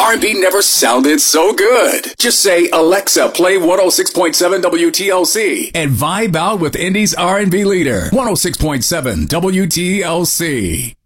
R&B never sounded so good. Just say, Alexa, play 106.7 WTLC and vibe out with Indy's R&B leader, 106.7 WTLC.